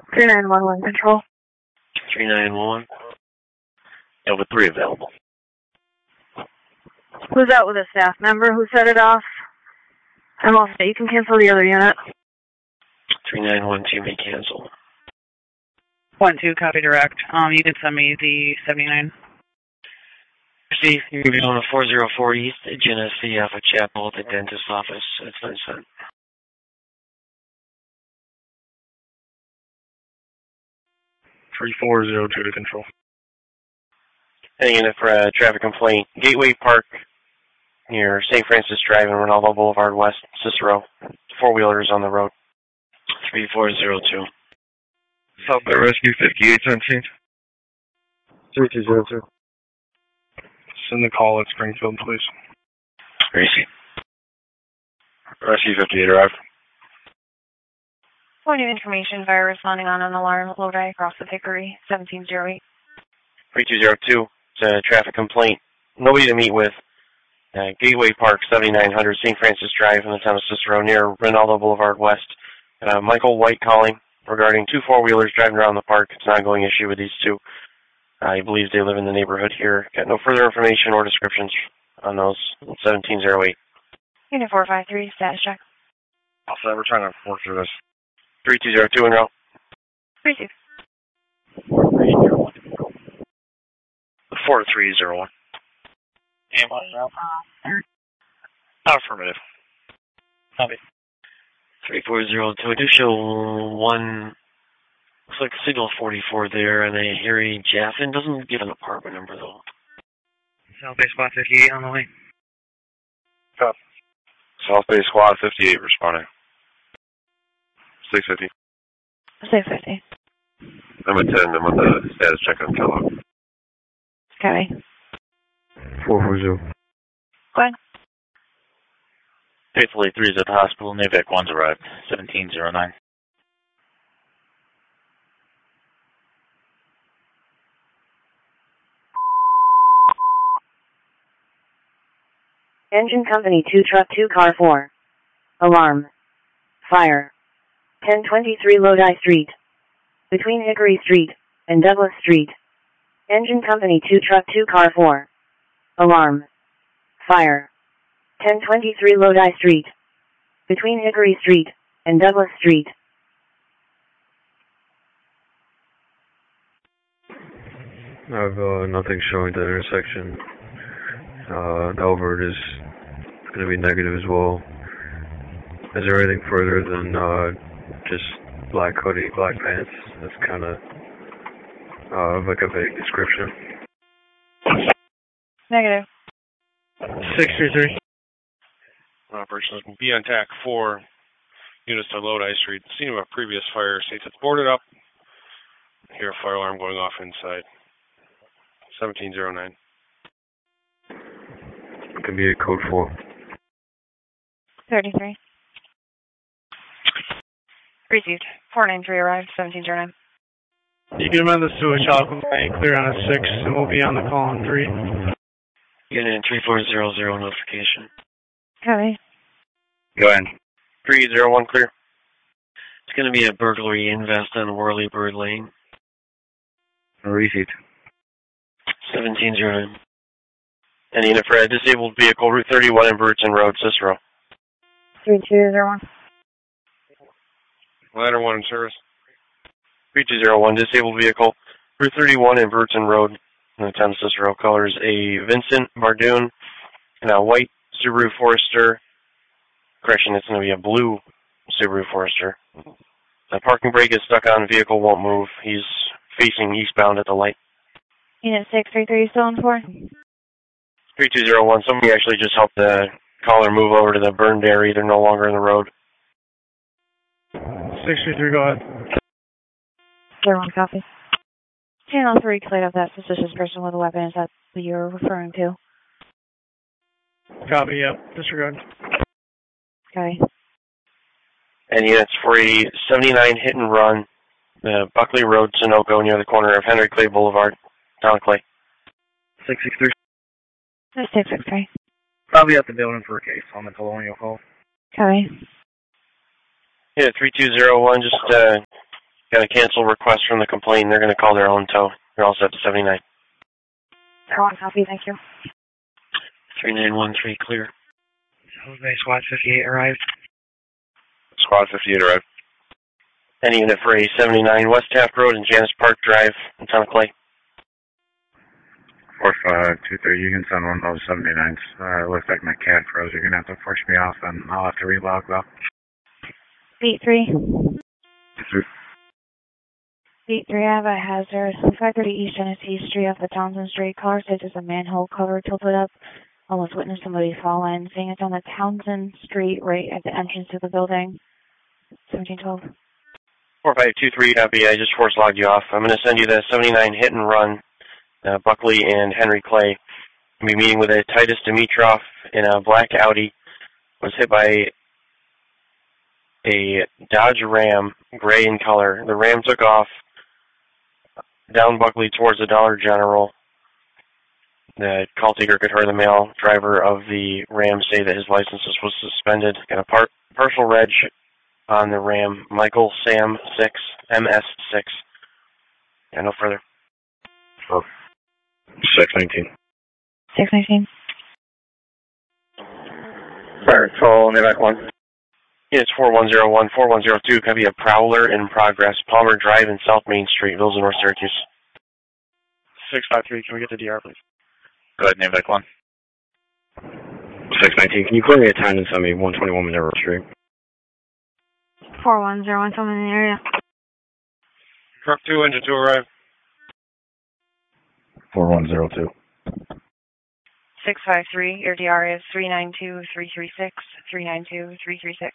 3911 control. 3911. Over 3 available. Who's out with a staff member? Who set it off? I'm all set. You can cancel the other unit. 3912 may cancel. 1-2, copy direct. You can send me the 79. Steve, you're going to be on a 404 East, Genesee, off of Chapel at the dentist's office. It's been sent. Three 402 to control. Heading in for a traffic complaint. Gateway Park near St. Francis Drive and Ronaldo Boulevard West, Cicero. 4-wheelers on the road. 3402. South by Rescue 5817. 3202. Send the call at Springfield, please. Gracie. Rescue 58 arrived. For new information, fire responding on an alarm, Lodi across the Hickory, 1708. 3202. It's a traffic complaint. Nobody to meet with. Gateway Park, 7900 St. Francis Drive in the town of Cicero near Ronaldo Boulevard West. Michael White calling regarding 2 4-wheelers driving around the park. It's an ongoing issue with these 2. He believes they live in the neighborhood here. Got no further information or descriptions on those. 1708. Unit 453, status check. Also, we're trying to work through this. 3202 en route. 32. 4301. And what route? Affirmative. Copy. 3402. I do show 1. Looks like signal 44 there, and a Harry Jaffin. Doesn't give an apartment number, though. South Bay Squad 58 on the way. Copy. South Bay Squad 58 responding. 650. 650. I'm at 10. I'm on the status check on Kellogg. Okay. 440. Go ahead. Faithfully 3 is at the hospital. NAVAC 1's arrived. 1709. Engine Company 2 Truck 2 Car 4. Alarm. Fire. 1023 Lodi Street. Between Hickory Street and Douglas Street. Engine Company 2 Truck 2 Car 4. Alarm. Fire. 1023 Lodi Street. Between Hickory Street and Douglas Street. I have nothing showing the intersection. The overt is going to be negative as well. Is there anything further than just black hoodie, black pants? That's kind of like a vague description. Negative. 633. Operations be on TAC 4 units to Lodi Street. Scene of a previous fire states it's boarded up. Hear a fire alarm going off inside. 1709. Could be a code 4. 33. Received. 493 arrived, 1709. You can amend this to a chocolate bank, clear on a 6, and we'll be on the call on 3. Unit 3400 notification. Copy. Go ahead. 301 clear. It's going to be a burglary invest on Whirlybird Lane. Received. 1709. And unit for a disabled vehicle, Route 31 and Burton Road, Cicero. 3201. Ladder 1 in service. 3201, disabled vehicle, Route 31 and Burton Road, in the town of Cicero. Colors a Vincent Bardoon and a white Subaru Forester. Correction, it's going to be a blue Subaru Forester. The parking brake is stuck on, vehicle won't move. He's facing eastbound at the light. Unit 633 still on 4? 3201, somebody actually just helped the caller move over to the burned area. They're no longer in the road. 633, go ahead. 01 copy. Channel 3 cleared up that suspicious person with a weapon. Is that who you're referring to? Copy, yep. Disregard. Okay. And units for a 79 hit and run, Buckley Road, Sunoco, near the corner of Henry Clay Boulevard, town of Clay. 663. 663. Probably at the building for a case on the Colonial call. Okay. Yeah, 3201, just Got a cancel request from the complainant. They're going to call their own tow. They're all set to 79. Air 1 copy, thank you. 3913 clear. South Bay Squad 58 arrived. Squad 58 arrived. Any unit for a 79 West Taft Road and Janice Park Drive in Town of Clay. 4523, you can send one of those 79s. It looks like my CAD froze. You're going to have to force me off, and I'll have to relog though. Beat 3. Through. Beat 3, I have a hazard. 530 East Genesee Street off the Townsend Street. Caller says there's a manhole cover tilted up. Almost witnessed somebody fall in. Saying it's on the Townsend Street right at the entrance to the building. 1712. 4523 copy. I just force logged you off. I'm going to send you the 79 hit and run. Buckley and Henry Clay. I'll be meeting with a Titus Dimitrov in a black Audi. Was hit by a Dodge Ram, gray in color. The Ram took off down Buckley towards the Dollar General. The call taker could hear the male driver of the Ram say that his license was suspended. Got a partial reg on the Ram, Michael Sam 6, MS6. Yeah, no further. 619. 619. Fire Patrol, Navac 1. It's 4101, 4102. Could be a Prowler in progress. Palmer Drive in South Main Street, Village of North Syracuse. 653, can we get the DR, please? Go ahead, Navac 1. 619, can you clear me a time and send me 121 Minerva Street? 4101, someone in the area. Truck 2, engine 2 arrived. 4102. 653, your DR is 392336, 392336.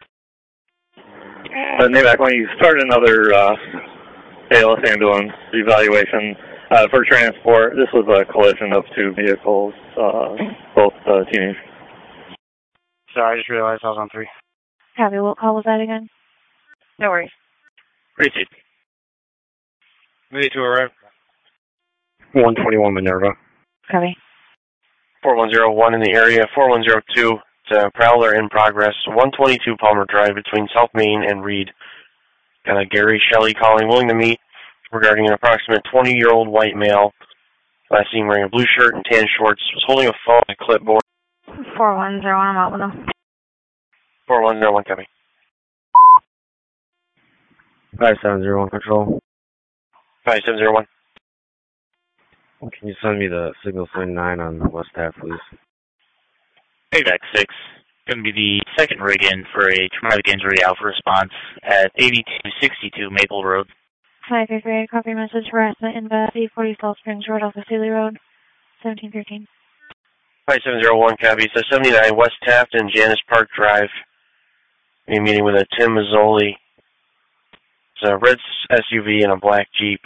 Navac, when you start another ALS ambulance evaluation for transport, this was a collision of two vehicles, both teenage. Sorry, I just realized I was on 3. Copy, what call was that again? No worries. Received. Mini 2 arrived. 121 Minerva. Copy. 4101 in the area. 4102, it's a Prowler in progress. 122 Palmer Drive between South Main and Reed. Got a Gary Shelley calling, willing to meet regarding an approximate 20-year-old white male. Last seen wearing a blue shirt and tan shorts. Was holding a phone and a clipboard. 4101, I'm out with them. 4101, copy. 5701 control. 5701. Can you send me the signal sign 9 on West Taft, please? Payback 6. Going to be the second rig in for a traumatic injury alpha response at 8262 Maple Road. 533, copy message harassment in the 40 Salt Springs Road off of Sealy Road. 1713. 5701, copy. So 79 West Taft and Janice Park Drive. Be meeting with a Tim Mazzoli. It's a red SUV and a black Jeep.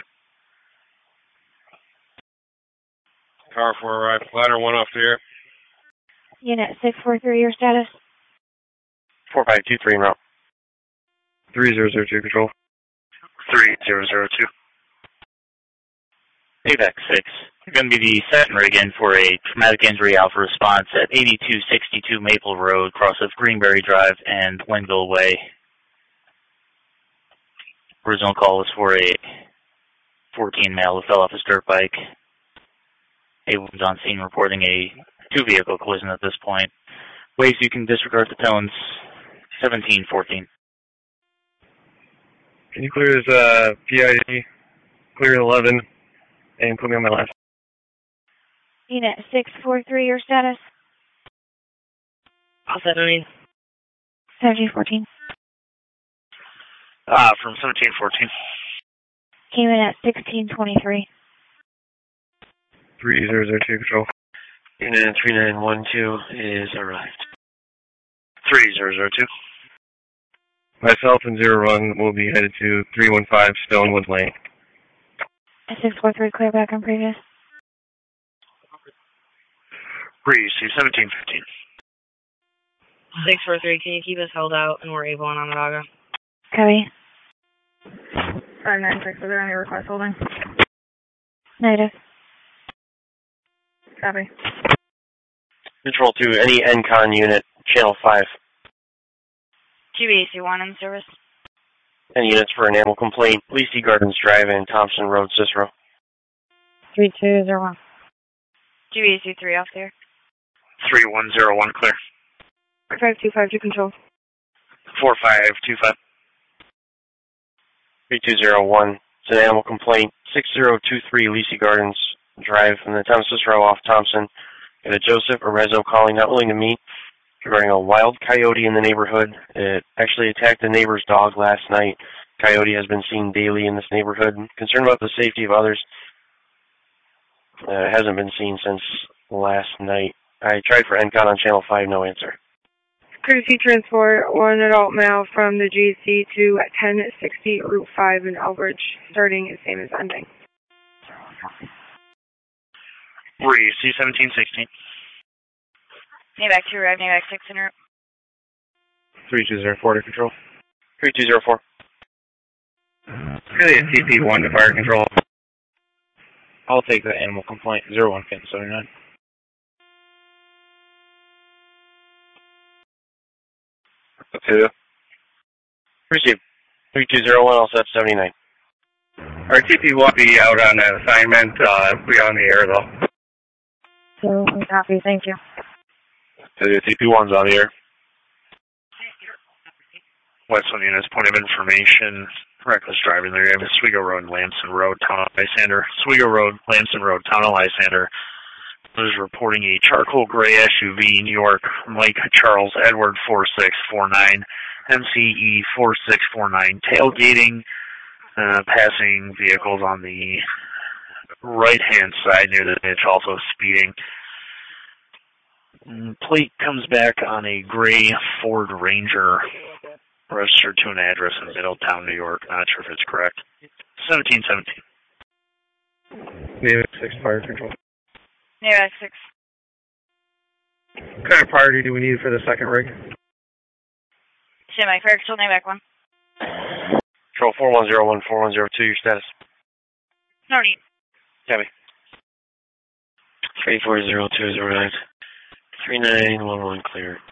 Car 4 arrived. Ladder 1 off the air. Unit 643, your status? 4523 en route. 3002 control. 3002. Payback 6. Going to be the second rig in for a traumatic injury alpha response at 8262 Maple Road, cross of Greenberry Drive and Linville Way. Original call was for a 14 male who fell off his dirt bike. A1's on scene reporting a two-vehicle collision at this point. Waves, you can disregard the tones. 1714. Can you clear this PID, clear 11, and put me on my left? Unit 643, your status? How's that doing? 1714. From 1714. Came in at 1623. 3002 control. Unit 3912 is arrived. 3002. Myself and 01 will be headed to 315 Stonewood Lane. 643, clear back on previous. Breeze, 1715. 643, can you keep us held out and we're able on Onondaga? Copy. 596, are there any request holding? Negative. Copy. Control 2, any NCON unit, channel 5. GBAC1 in service. Any units for an animal complaint, Lacey Gardens Drive and Thompson Road, Cicero. 3201. GBAC 3 off there. 3101 clear. 4525 to control. 4525. 3201. It's an animal complaint. 6023 Lacey Gardens Drive from the town of Cicero off Thompson. Got a Joseph Arezzo calling, not willing to meet, regarding a wild coyote in the neighborhood. It actually attacked a neighbor's dog last night. Coyote has been seen daily in this neighborhood. Concerned about the safety of others. It hasn't been seen since last night. I tried for NCON on Channel 5, no answer. Courtesy transport, one adult male from the GC to 1060 Route 5 in Elbridge, starting as same as ending. C-1716. Navac 2 arrive, Navac 6 en route. 3204 to control. 3204. Really a TP1 to fire control. I'll take the animal complaint. 01 Pin 79. Okay. Received. 3201, all set 79. Our TP will be out on an assignment. We're on the air though. So, copy, thank you. TP1's on the air. Westland units, point of information. Reckless driving there. You have Oswego Road, Lamson Road, Town of Lysander. Oswego Road, Lamson Road, Town of Lysander. Is reporting a charcoal gray SUV, New York, Mike Charles Edward 4649, MCE 4649, tailgating, passing vehicles on the right-hand side near the ditch, also speeding. Plate comes back on a gray Ford Ranger, registered to an address in Middletown, New York. Not sure if it's correct. 1717. Navac 6 fire control. Navac 6. What kind of priority do we need for the second rig? Semi, fire control, Navac 1. Control 4101, 4102, your status. No need. Copy. 340209. 3911 clear.